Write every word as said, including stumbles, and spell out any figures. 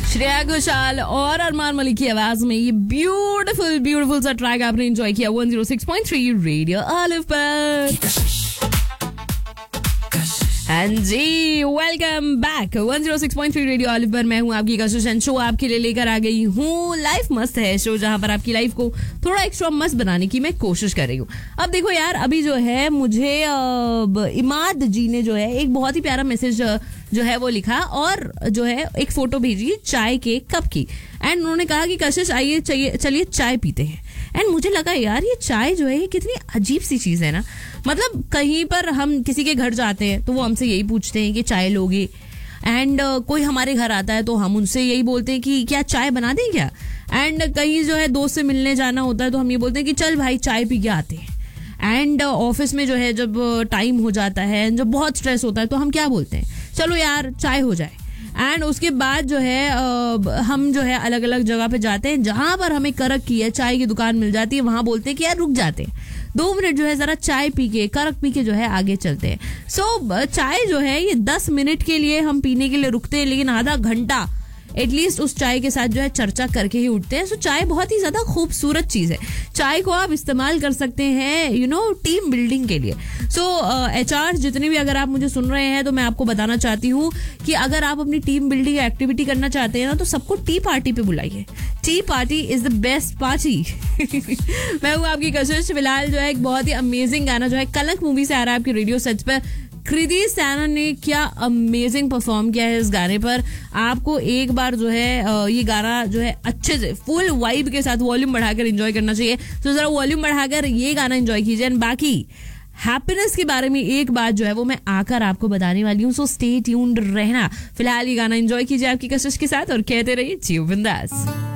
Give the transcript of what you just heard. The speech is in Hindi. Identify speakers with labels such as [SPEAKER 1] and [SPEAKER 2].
[SPEAKER 1] श्रेया घोषाल और अरमान मलिक की आवाज में ये ब्यूटीफुल ब्यूटीफुल सा ट्रैक आपने एंजॉय किया one oh six point three radio olive पर। हाँ जी, welcome back one oh six point three radio olive पर। मैं हूँ आपकी कशिश एंड शो आपके लिए लेकर आ गई हूँ लाइफ मस्त है शो, जहाँ पर आपकी लाइफ को थोड़ा एक्स्ट्रा मस्त बनाने की मैं कोशिश कर रही हूँ। अब देखो यार, अभी जो है मुझे इमाद जी ने जो है एक बहुत ही प्यारा मैसेज जो है वो लिखा और जो है एक फोटो भेजी चाय के कप की, एंड उन्होंने कहा कि कशिश आइए चाहिए चलिए चाय पीते हैं। एंड मुझे लगा यार ये चाय जो है ये कितनी अजीब सी चीज है ना। मतलब कहीं पर हम किसी के घर जाते हैं तो वो हमसे यही पूछते हैं कि चाय लोगे, एंड uh, कोई हमारे घर आता है तो हम उनसे यही बोलते हैं कि क्या चाय बना दें क्या। एंड कहीं जो है दोस्त से मिलने जाना होता है तो हम ये बोलते हैं कि चल भाई चाय पी के आते हैं। एंड ऑफिस uh, में जो है जब टाइम uh, हो जाता है, जब बहुत स्ट्रेस होता है तो हम क्या बोलते हैं, चलो यार चाय हो जाए। एंड उसके बाद जो है आ, हम जो है अलग अलग जगह पे जाते हैं, जहां पर हमें करक की है चाय की दुकान मिल जाती है, वहां बोलते हैं कि यार रुक जाते हैं दो मिनट जो है जरा चाय पी के करक पी के जो है आगे चलते हैं। सो so, चाय जो है ये दस मिनट के लिए हम पीने के लिए रुकते हैं, लेकिन आधा घंटा एटलीस्ट उस चाय के साथ जो है चर्चा करके ही उठते हैं। सो so, चाय बहुत ही ज्यादा खूबसूरत चीज है। चाय को आप इस्तेमाल कर सकते हैं यू नो टीम बिल्डिंग के लिए। सो एच आर जितने भी अगर आप मुझे सुन रहे हैं तो मैं आपको बताना चाहती हूँ कि अगर आप अपनी टीम बिल्डिंग एक्टिविटी करना चाहते हैं ना तो सबको टी पार्टी पे बुलाइए। T party is the best party. मैं हूँ आपकी कशिश। फिलहाल जो है एक बहुत ही अमेजिंग गाना जो है कलंक मूवी से आ रहा है आपके रेडियो सेट्स पर। कृति सैनन ने क्या अमेजिंग परफॉर्म किया है इस गाने पर। आपको एक बार जो है ये गाना जो है अच्छे से फुल वाइब के साथ वॉल्यूम बढ़ाकर एंजॉय करना चाहिए। तो जरा वॉल्यूम बढ़ाकर ये गाना एंजॉय कीजिए। एंड बाकी हैप्पीनेस के बारे में एक बात जो है वो मैं आकर आपको बताने वाली हूँ, सो स्टे ट्यून्ड रहना। फिलहाल ये गाना एंजॉय कीजिए आपकी कशिश के साथ और कहते रहिए जियो बिंदास।